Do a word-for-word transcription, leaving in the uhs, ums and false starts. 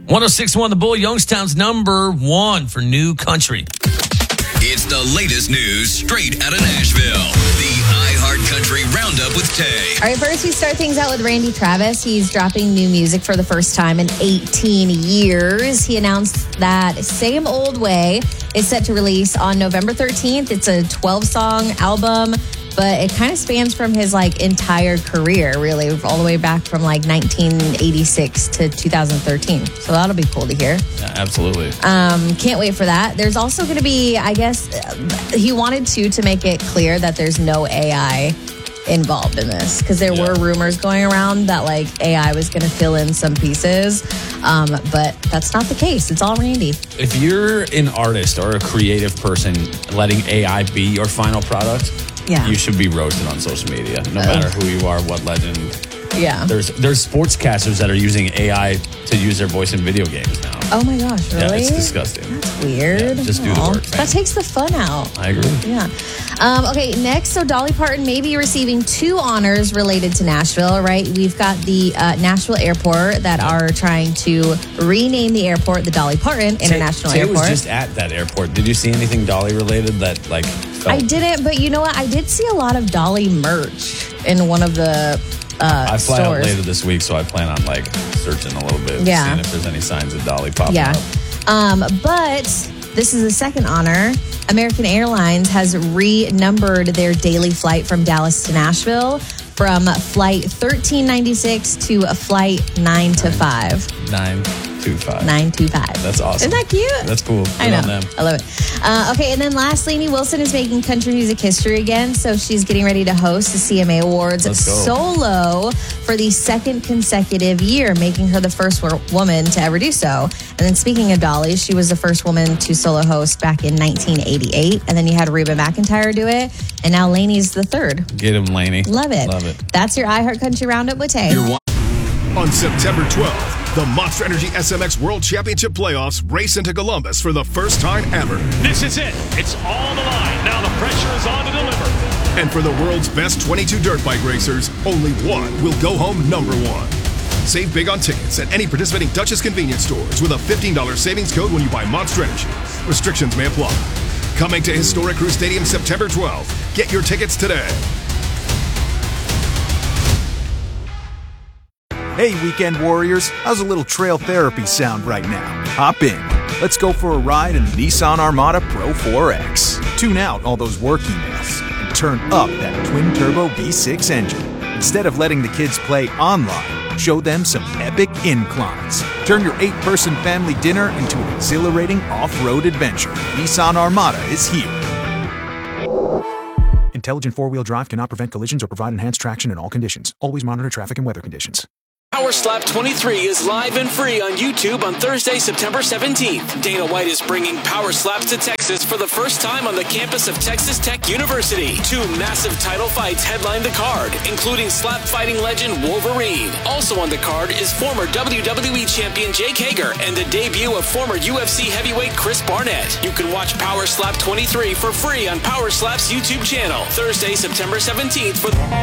one oh six point one The Bull, Youngstown's number one for new country. It's the latest news straight out of Nashville. The iHeartCountry Roundup with Tay. All right, first we start things out with Randy Travis. He's dropping new music for the first time in eighteen years. He announced that Same Old Way is set to release on November thirteenth. It's a twelve-song album, but it kind of spans from his like entire career, really, all the way back from like nineteen eighty-six to two thousand thirteen. So that'll be cool to hear. Yeah, absolutely. Um, can't wait for that. There's also going to be, I guess, he wanted to to make it clear that there's no A I involved in this, because there yeah. were rumors going around that like A I was going to fill in some pieces, um, but that's not the case. It's all Randy. If you're an artist or a creative person letting A I be your final product, yeah. you should be roasted on social media, no uh, matter who you are, what legend. Yeah. There's there's sportscasters that are using A I to use their voice in video games now. Oh my gosh, really? Yeah, it's disgusting. That's weird. Yeah, just do Aww. the work, man. That takes the fun out. I agree. Yeah. Um, okay, next, so Dolly Parton may be receiving two honors related to Nashville, right? We've got the uh, Nashville Airport that are trying to rename the airport the Dolly Parton International Tay, Tay Airport. was just at that airport. Did you see anything Dolly related that like felt- I didn't, but you know what? I did see a lot of Dolly merch in one of the uh, I fly stores. out later this week, so I plan on like searching a little bit, yeah. seeing if there's any signs of Dolly popping yeah. up. Um, but this is the second honor. American Airlines has renumbered their daily flight from Dallas to Nashville from flight thirteen ninety-six to a flight nine to five. Nine two five. Nine two five. That's awesome. Isn't that cute? That's cool. Good I know. on them. I love it. Uh, okay, and then last, Lainey Wilson is making country music history again, so she's getting ready to host the C M A Awards solo for the second consecutive year, making her the first woman to ever do so. And then speaking of Dolly, she was the first woman to solo host back in nineteen eighty-eight, and then you had Reba McEntire do it, and now Lainey's the third. Get him, Lainey. Love it. Love it. That's your iHeartCountry Roundup with Tay. On September twelfth, the Monster Energy S M X World Championship Playoffs race into Columbus for the first time ever. This is it. It's all on the line. Now the pressure is on to deliver. And for the world's best twenty-two dirt bike racers, only one will go home number one. Save big on tickets at any participating Duchess convenience stores with a fifteen dollars savings code when you buy Monster Energy. Restrictions may apply. Coming to Historic Crew Stadium September twelfth. Get your tickets today. Hey, weekend warriors, how's a little trail therapy sound right now? Hop in. Let's go for a ride in the Nissan Armada Pro four X. Tune out all those work emails and turn up that twin-turbo V six engine. Instead of letting the kids play online, show them some epic inclines. Turn your eight-person family dinner into an exhilarating off-road adventure. Nissan Armada is here. Intelligent four-wheel drive cannot prevent collisions or provide enhanced traction in all conditions. Always monitor traffic and weather conditions. Power Slap twenty-three is live and free on YouTube on Thursday, September seventeenth. Dana White is bringing Power Slaps to Texas for the first time on the campus of Texas Tech University. Two massive title fights headline the card, including slap fighting legend Wolverine. Also on the card is former W W E champion Jake Hager and the debut of former U F C heavyweight Chris Barnett. You can watch Power Slap twenty-three for free on Power Slap's YouTube channel Thursday, September seventeenth for